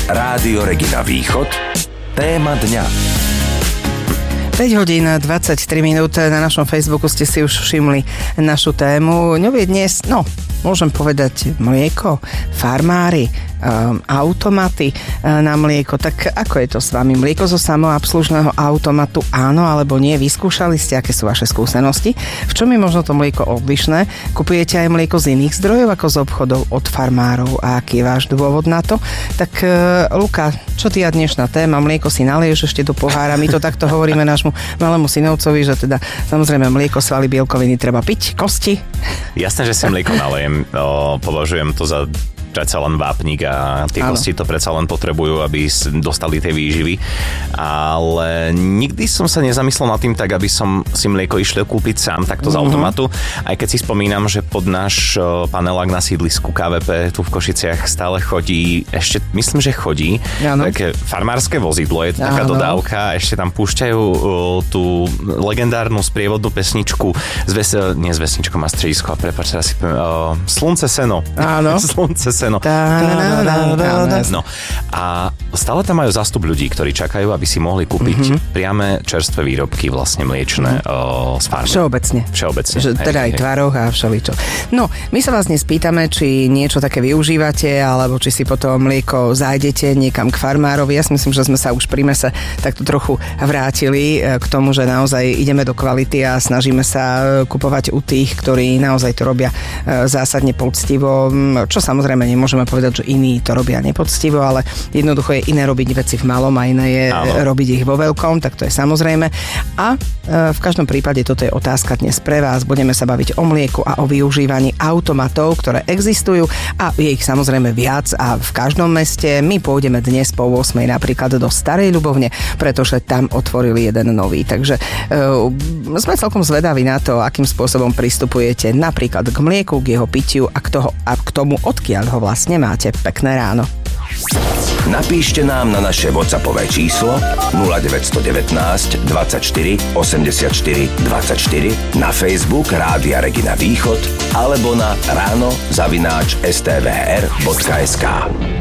Rádio Regina Východ. Téma dňa. 5 hodín 23 minút. Na našom Facebooku ste si už všimli našu tému. Ňou je dnes, môžem povedať, mlieko, farmári, automaty na mlieko. Tak ako je to s vami? Mlieko zo samoobslužného automatu, áno alebo nie? Vyskúšali ste, aké sú vaše skúsenosti? V čom je možno to mlieko odlišné? Kupujete aj mlieko z iných zdrojov ako z obchodov od farmárov? A aký je váš dôvod na to? Tak Luka, čo ty a dnešná téma? Mlieko si nalieš ešte do pohára. My to takto hovoríme nášmu malému synovcovi, že teda samozrejme mlieko, svaly, bielkoviny treba piť, kosti. Jasné, že si mlieko nalejem. Považujem to za predsa len vápnik a tie kosti to predsa len potrebujú, aby dostali tie výživy. Ale nikdy som sa nezamyslel nad tým tak, aby som si mlieko išiel kúpiť sám takto z automatu. Aj keď si spomínam, že pod náš panelák na sídlisku KVP tu v Košiciach stále chodí, ešte myslím, že chodí také farmárske vozidlo, je to taká dodávka, ešte tam púšťajú tú legendárnu sprievodnú pesničku nie s vesničkom a strediskom, prepáč, teraz si poviem, Slunce, seno. Áno. Slunce, seno. No. A stále tam majú zástup ľudí, ktorí čakajú, aby si mohli kúpiť priame čerstvé výrobky vlastne mliečne z farmy. Všeobecne. Že teda aj tvaroch a všeličo. No, my sa vás dnes pýtame, či niečo také využívate, alebo či si potom mlieko zájdete niekam k farmárovi. Ja si myslím, že sme sa už pri mese takto trochu vrátili k tomu, že naozaj ideme do kvality a snažíme sa kupovať u tých, ktorí naozaj to robia zásadne poctivo, čo samozrejme nemôžeme povedať, že iní to robia nepoctivo, ale jednoducho je iné robiť veci v malom a iné je robiť ich vo veľkom, tak to je samozrejme. A v každom prípade toto je otázka dnes pre vás. Budeme sa baviť o mlieku a o využívaní automatov, ktoré existujú a je ich samozrejme viac a v každom meste. My pôjdeme dnes po 8 napríklad do Starej Ľubovne, pretože tam otvorili jeden nový. Takže sme celkom zvedaví na to, akým spôsobom pristupujete napríklad k mlieku, k jeho pitiu a k tomu, odkiaľ ho vlastne máte. Pekné ráno. Napíšte nám na naše WhatsAppové číslo 0919 24 84 24, na Facebook Rádia Regina Východ alebo na ráno@stvr.sk.